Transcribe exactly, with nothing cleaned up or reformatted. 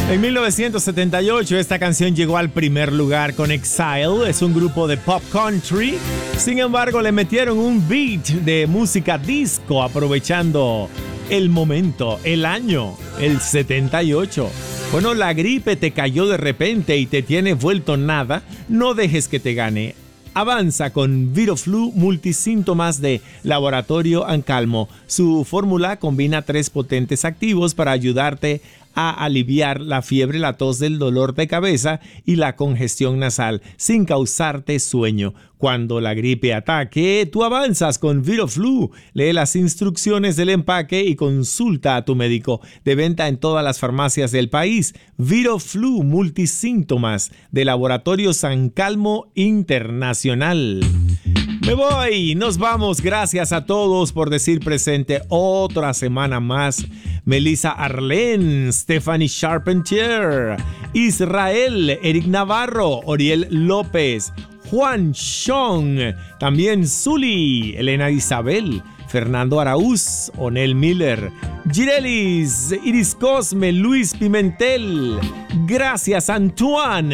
En mil novecientos setenta y ocho esta canción llegó al primer lugar con Exile, es un grupo de pop country. Sin embargo, le metieron un beat de música disco aprovechando el momento, el año, el setenta y ocho. Bueno, la gripe te cayó de repente y te tiene vuelto nada, no dejes que te gane. Avanza con Viroflu multisíntomas de Laboratorio Ancalmo. Su fórmula combina tres potentes activos para ayudarte a aliviar la fiebre, la tos, del dolor de cabeza y la congestión nasal sin causarte sueño. Cuando la gripe ataque, tú avanzas con Viroflu. Lee las instrucciones del empaque y consulta a tu médico. De venta en todas las farmacias del país. Viroflu multisíntomas de Laboratorio Ancalmo Internacional. Me voy, nos vamos. Gracias a todos por decir presente otra semana más. Melissa Arlen, Stephanie Charpentier, Israel, Eric Navarro, Oriel López, Juan Chong, también Zuli, Elena Isabel, Fernando Araúz, Onel Miller, Girelis, Iris Cosme, Luis Pimentel. Gracias, Antoine.